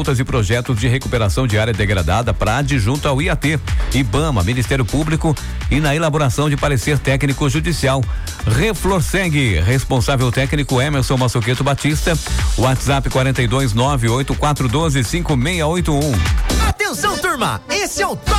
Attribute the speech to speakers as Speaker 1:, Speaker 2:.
Speaker 1: multas e projetos de recuperação de área degradada, PRAD, junto ao IAT, IBAMA, Ministério Público e na elaboração de parecer técnico judicial. Reflorseg, responsável técnico Emerson Massoqueto Batista, WhatsApp 42 98412 5681.
Speaker 2: Atenção, turma, esse é o